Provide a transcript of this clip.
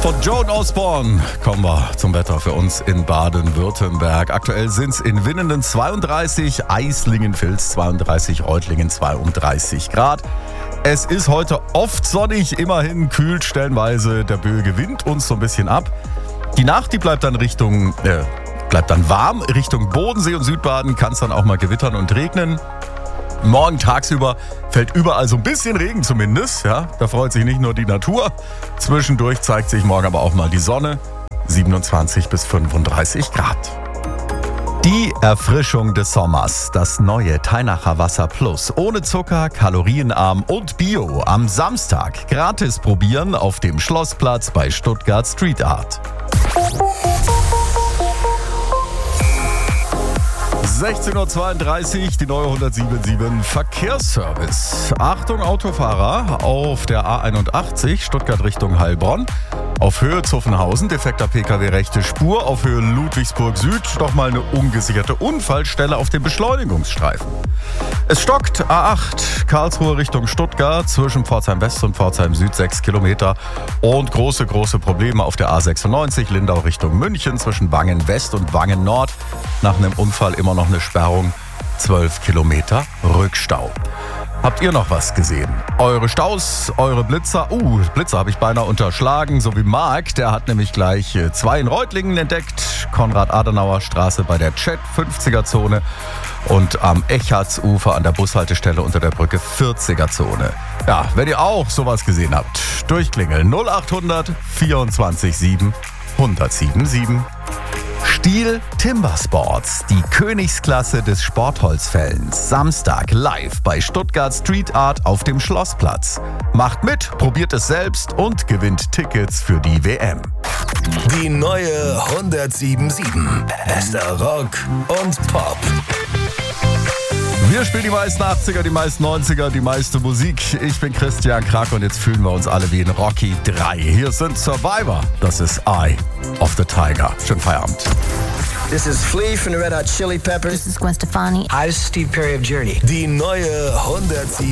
Von Joan Osborne kommen wir zum Wetter für uns in Baden-Württemberg. Aktuell sind es in Winnenden 32, Eislingen-Vils 32, Reutlingen 32 Grad. Es ist heute oft sonnig, immerhin kühlt stellenweise der böige Wind uns so ein bisschen ab. Die Nacht, die bleibt dann warm. Richtung Bodensee und Südbaden kann es dann auch mal gewittern und regnen. Morgen tagsüber fällt überall so ein bisschen Regen zumindest. Ja, da freut sich nicht nur die Natur. Zwischendurch zeigt sich morgen aber auch mal die Sonne. 27 bis 35 Grad. Die Erfrischung des Sommers. Das neue Teinacher Wasser Plus. Ohne Zucker, kalorienarm und bio. Am Samstag gratis probieren auf dem Schlossplatz bei Stuttgart Street Art. 16.32 Uhr, die neue 177 Verkehrsservice. Achtung Autofahrer auf der A81 Stuttgart Richtung Heilbronn. Auf Höhe Zuffenhausen, defekter Pkw rechte Spur. Auf Höhe Ludwigsburg Süd doch mal eine ungesicherte Unfallstelle auf dem Beschleunigungsstreifen. Es stockt A8 Karlsruhe Richtung Stuttgart zwischen Pforzheim West und Pforzheim Süd 6 Kilometer. Und große Probleme auf der A96 Lindau Richtung München zwischen Wangen West und Wangen Nord. Nach einem Unfall immer noch eine Sperrung, 12 Kilometer Rückstau. Habt ihr noch was gesehen? Eure Staus, eure Blitzer? Blitzer habe ich beinahe unterschlagen, so wie Marc. Der hat nämlich gleich 2 in Reutlingen entdeckt. Konrad-Adenauer-Straße bei der Chat 50er-Zone und am Echartsufer an der Bushaltestelle unter der Brücke 40er-Zone. Ja, wenn ihr auch sowas gesehen habt, durchklingeln 0800 24 7 1077. Stihl Timber Sports, die Königsklasse des Sportholzfällens. Samstag live bei Stuttgart Street Art auf dem Schlossplatz. Macht mit, probiert es selbst und gewinnt Tickets für die WM. Die neue 177. Bester Rock und Pop. Wir spielen die meisten 80er, die meisten 90er, die meiste Musik. Ich bin Christian Krack und jetzt fühlen wir uns alle wie in Rocky 3. Hier sind Survivor. Das ist Eye of the Tiger. Schönen Feierabend. This is Flea from the Red Hot Chili Peppers. This is Gwen Stefani. Hi, this is Steve Perry of Journey. Die neue 177.